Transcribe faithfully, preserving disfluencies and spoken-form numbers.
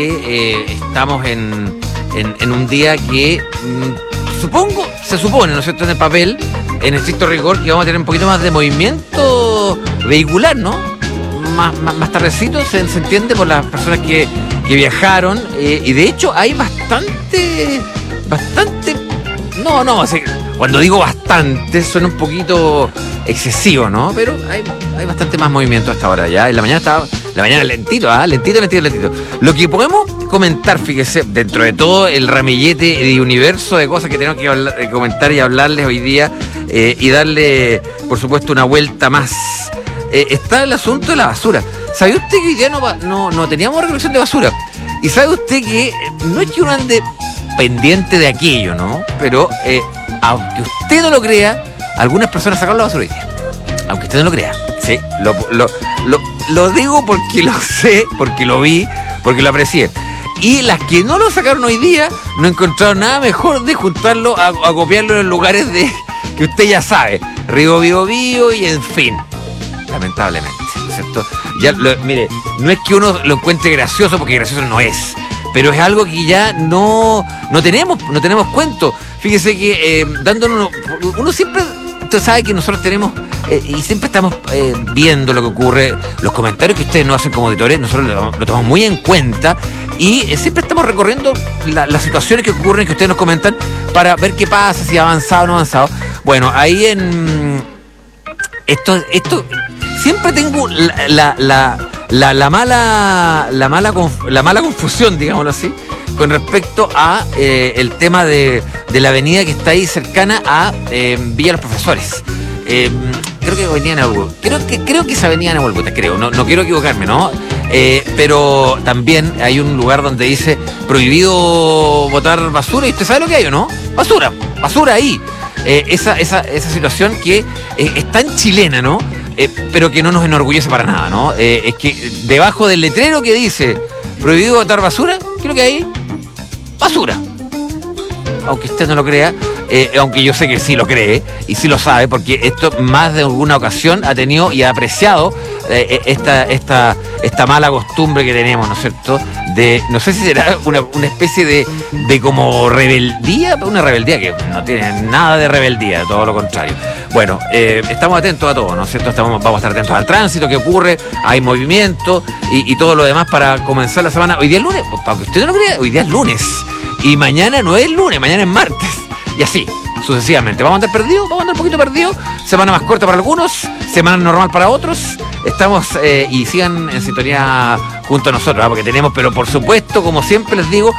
Eh, estamos en, en, en un día que mmm, supongo, se supone, ¿no es cierto?, en el papel, en estricto rigor, que vamos a tener un poquito más de movimiento vehicular, ¿no? Más, más, más tardecito, se, se entiende por las personas que, que viajaron, eh, y de hecho hay bastante, bastante, no, no, o sea, cuando digo bastante suena un poquito excesivo, ¿no? Pero hay, hay bastante más movimiento hasta ahora ya. En la mañana estaba, la mañana lentito, ¿ah? Lentito, lentito, lentito. Lo que podemos comentar, fíjese, dentro de todo el ramillete de universo de cosas que tenemos que hablar, comentar y hablarles hoy día, eh, y darle, por supuesto, una vuelta más. Eh, está el asunto de la basura. ¿Sabe usted que hoy día no, no, no teníamos recolección de basura? Y sabe usted que no es que uno ande pendiente de aquello, ¿no? Pero, eh, aunque usted no lo crea, algunas personas sacaron la basura hoy día. Aunque usted no lo crea. Sí, lo, lo, lo, lo digo porque lo sé, porque lo vi, porque lo aprecié. Y las que no lo sacaron hoy día, no encontraron nada mejor de juntarlo a, a copiarlo en lugares de que usted ya sabe. Río Biobío y en fin. Lamentablemente, ¿no es cierto? Ya, lo, mire, no es que uno lo encuentre gracioso, porque gracioso no es. Pero es algo que ya no, no tenemos, no tenemos cuento. Fíjese que eh, dándonos, uno siempre, usted sabe que nosotros tenemos, eh, y siempre estamos eh, viendo lo que ocurre, los comentarios que ustedes nos hacen como auditores, nosotros lo, lo tomamos muy en cuenta, y eh, siempre estamos recorriendo la, las situaciones que ocurren, que ustedes nos comentan, para ver qué pasa, si ha avanzado o no ha avanzado. Bueno, ahí en esto, esto siempre tengo la, la, la La, la mala la mala la mala confusión, digámoslo así, con respecto a eh, el tema de, de la avenida que está ahí cercana a eh, Villa Los Profesores. Eh, creo que avenida Nahuelbuta. Creo que creo que es avenida Nahuelbuta, creo. No, no quiero equivocarme, ¿no? Eh, pero también hay un lugar donde dice prohibido botar basura, y usted sabe lo que hay, ¿o no? Basura, basura ahí. Eh, esa, esa, esa situación que eh, es tan chilena, ¿no? Eh, pero que no nos enorgullece para nada, ¿no? Eh, es que debajo del letrero que dice prohibido botar basura, ¿qué es lo que hay? Basura. Aunque usted no lo crea, eh, aunque yo sé que sí lo cree y sí lo sabe, porque esto más de alguna ocasión ha tenido y ha apreciado eh, esta, esta, esta mala costumbre que tenemos, ¿no es cierto? De, no sé si será una, una especie de, de como rebeldía, una rebeldía que no tiene nada de rebeldía, todo lo contrario. Bueno, eh, estamos atentos a todo, ¿no es cierto? Estamos, vamos a estar atentos al tránsito que ocurre, hay movimiento y, y todo lo demás para comenzar la semana. Hoy día es lunes, para que usted no lo crea, hoy día es lunes. Y mañana no es lunes, mañana es martes. Y así, sucesivamente. ¿Vamos a andar perdidos? ¿Vamos a andar un poquito perdidos? Semana más corta para algunos, semana normal para otros. Estamos, eh, y sigan en sintonía junto a nosotros, ¿eh? Porque tenemos, pero por supuesto, como siempre les digo,